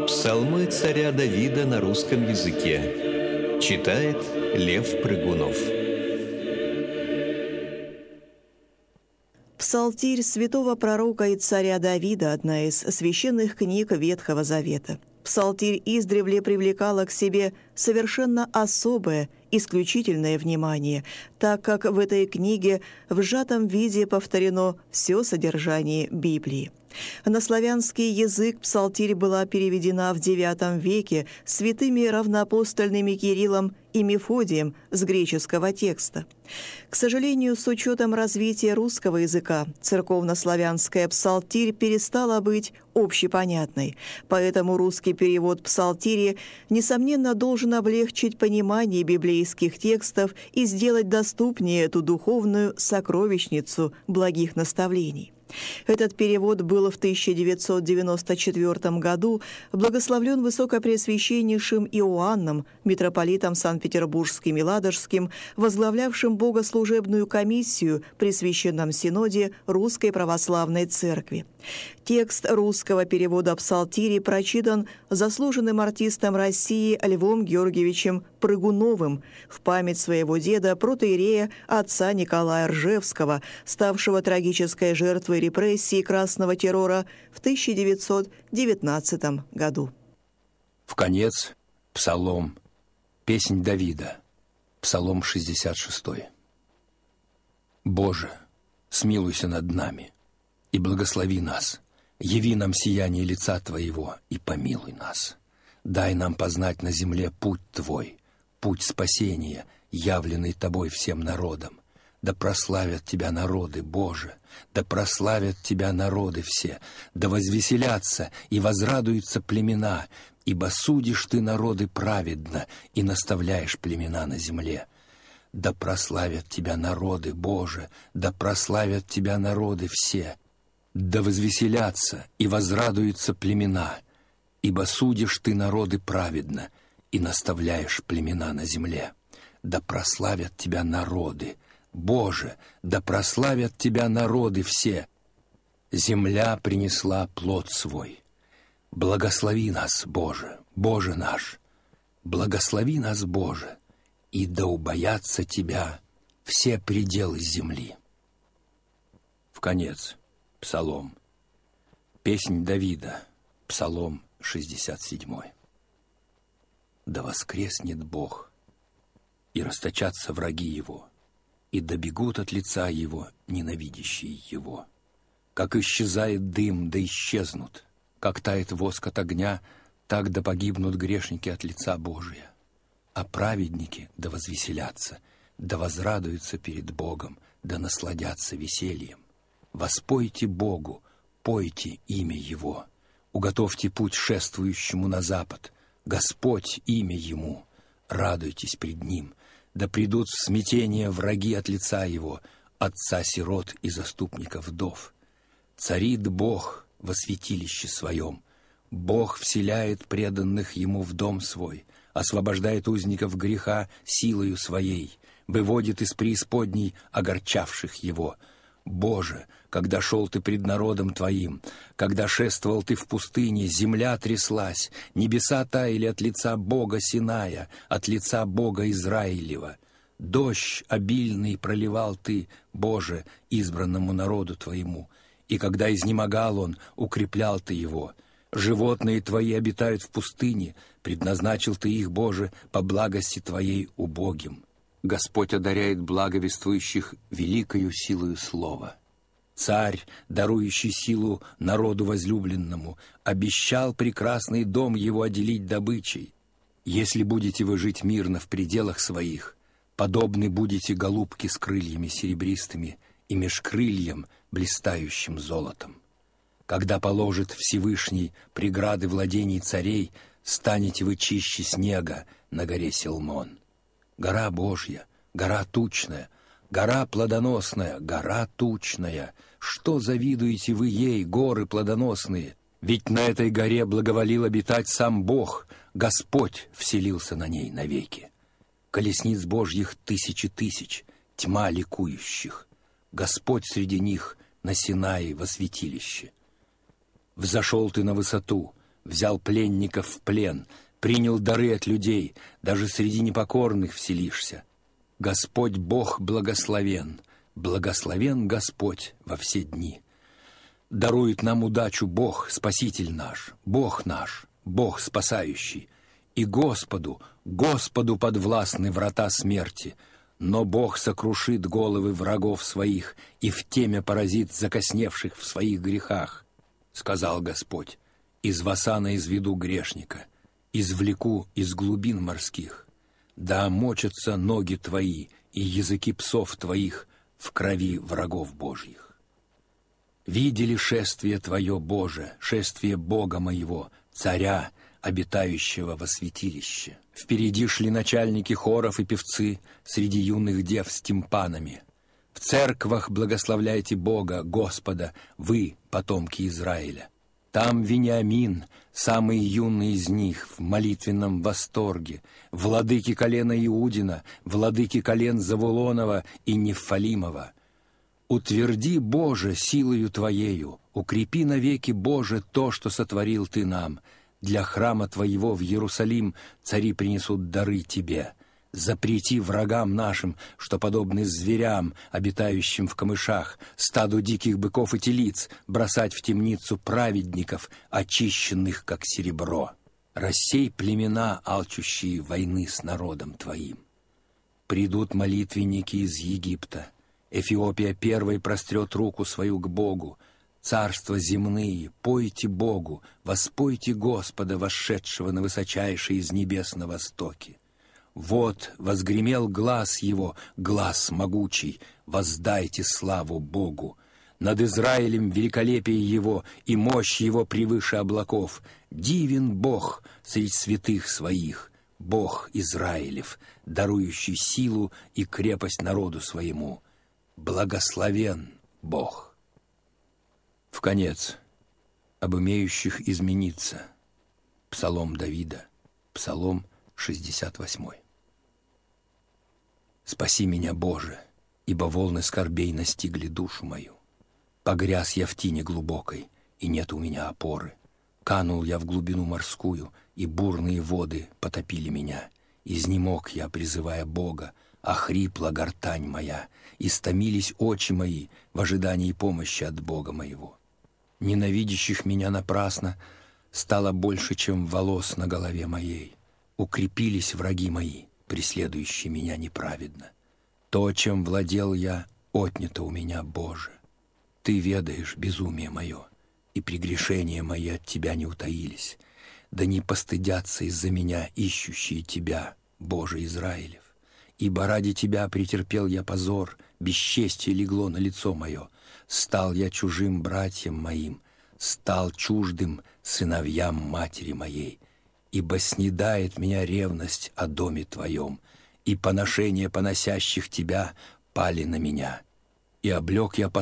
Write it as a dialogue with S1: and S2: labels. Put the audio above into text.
S1: Псалмы царя Давида на русском языке. Читает Лев Прыгунов.
S2: Псалтирь святого пророка и царя Давида – одна из священных книг Ветхого Завета. Псалтирь издревле привлекала к себе совершенно особое, исключительное внимание, так как в этой книге в сжатом виде повторено все содержание Библии. На славянский язык псалтирь была переведена в IX веке святыми равноапостольными Кириллом и Мефодием с греческого текста. К сожалению, с учетом развития русского языка, церковнославянская псалтирь перестала быть общепонятной, поэтому русский перевод псалтири, несомненно, должен облегчить понимание библейских текстов и сделать доступнее эту духовную сокровищницу благих наставлений. Этот перевод был в 1994 году благословлен высокопреосвященнейшим Иоанном, митрополитом Санкт-Петербургским и Ладожским, возглавлявшим богослужебную комиссию при Священном Синоде Русской Православной Церкви. Текст русского перевода псалтири прочитан заслуженным артистом России Львом Георгиевичем Прыгуновым в память своего деда протоиерея отца Николая Ржевского, ставшего трагической жертвой репрессий красного террора в 1919 году.
S3: Вконец псалом, песнь Давида, псалом 66. Боже, смилуйся над нами и благослови нас, яви нам сияние лица Твоего и помилуй нас. Дай нам познать на земле путь Твой, путь спасения, явленный Тобой всем народам. Да прославят Тебя народы, Боже, да прославят Тебя народы все, да возвеселятся и возрадуются племена, ибо судишь Ты народы праведно и наставляешь племена на земле. Да прославят Тебя народы, Боже, да прославят Тебя народы все, да возвеселятся и возрадуются племена, ибо судишь Ты народы праведно и наставляешь племена на земле. Да прославят Тебя народы, Боже, да прославят Тебя народы все. Земля принесла плод свой. Благослови нас, Боже, Боже наш, благослови нас, Боже, и да убоятся Тебя все пределы земли. Вконец псалом, песнь Давида, псалом 67. Да воскреснет Бог, и расточатся враги Его, и добегут от лица Его ненавидящие Его. Как исчезает дым, да исчезнут, как тает воск от огня, так да погибнут грешники от лица Божия. А праведники да возвеселятся, да возрадуются перед Богом, да насладятся весельем. Воспойте Богу, пойте имя Его, уготовьте путь шествующему на запад, Господь имя Ему, радуйтесь пред Ним, да придут в смятение враги от лица Его, отца сирот и заступников вдов. Царит Бог во святилище Своем, Бог вселяет преданных Ему в дом Свой, освобождает узников греха силою Своей, выводит из преисподней огорчавших Его. Боже, когда шел Ты пред народом Твоим, когда шествовал Ты в пустыне, земля тряслась, небеса таяли от лица Бога Синая, от лица Бога Израилева. Дождь обильный проливал Ты, Боже, избранному народу Твоему, и когда изнемогал он, укреплял Ты его. Животные Твои обитают в пустыне, предназначил Ты их, Боже, по благости Твоей убогим. Господь одаряет благовествующих великою силою слова. Царь, дарующий силу народу возлюбленному, обещал прекрасный дом его отделить добычей. Если будете вы жить мирно в пределах своих, подобны будете голубке с крыльями серебристыми и меж крыльем, блистающим золотом. Когда положит Всевышний преграды владений царей, станете вы чище снега на горе Силмон. Гора Божья, гора тучная, гора плодоносная, гора тучная. Что завидуете вы ей, горы плодоносные? Ведь на этой горе благоволил обитать сам Бог, Господь вселился на ней навеки. Колесниц Божьих тысячи тысяч, тьма ликующих. Господь среди них на Синае во святилище. Взошел ты на высоту, взял пленников в плен, принял дары от людей, даже среди непокорных вселишься. Господь Бог благословен, благословен Господь во все дни. Дарует нам удачу Бог, Спаситель наш, Бог спасающий. И Господу подвластны врата смерти, но Бог сокрушит головы врагов своих и в темя поразит закосневших в своих грехах. Сказал Господь: из Васана изведу грешника, извлеку из глубин морских. Да омочатся ноги твои и языки псов твоих в крови врагов Божьих. Видели шествие Твое, Боже, шествие Бога моего, Царя, обитающего во святилище. Впереди шли начальники хоров и певцы среди юных дев с тимпанами. В церквах благословляйте Бога, Господа, вы, потомки Израиля. Там Вениамин, самый юный из них, в молитвенном восторге, владыки колена Иудина, владыки колен Завулонова и Нефалимова. Утверди, Боже, силою Твоею, укрепи навеки, Боже, то, что сотворил Ты нам. Для храма Твоего в Иерусалим цари принесут дары Тебе. Запрети врагам нашим, что подобны зверям, обитающим в камышах, стаду диких быков и телиц, бросать в темницу праведников, очищенных, как серебро. Рассей племена, алчущие войны с народом Твоим. Придут молитвенники из Египта. Эфиопия первой прострет руку свою к Богу. Царства земные, пойте Богу, воспойте Господа, восшедшего на высочайшие из небес на востоке. Вот возгремел глас его, глас могучий, воздайте славу Богу. Над Израилем великолепие его, и мощь его превыше облаков. Дивен Бог среди святых своих, Бог Израилев, дарующий силу и крепость народу своему. Благословен Бог. Вконец, об имеющих измениться. Псалом Давида, Псалом 68. Спаси меня, Боже, ибо волны скорбей настигли душу мою. Погряз я в тине глубокой, и нет у меня опоры. Канул я в глубину морскую, и бурные воды потопили меня. Изнемог я, призывая Бога, охрипла гортань моя, истомились очи мои в ожидании помощи от Бога моего. Ненавидящих меня напрасно стало больше, чем волос на голове моей. Укрепились враги мои, преследующие меня неправедно. То, чем владел я, отнято у меня, Боже. Ты ведаешь безумие мое, и прегрешения мои от Тебя не утаились. Да не постыдятся из-за меня ищущие Тебя, Боже Израилев. Ибо ради Тебя претерпел я позор, бесчестие легло на лицо мое. Стал я чужим братьям моим, стал чуждым сыновьям матери моей. Ибо снедает меня ревность о доме Твоем, и поношения поносящих Тебя пали на меня. И облег я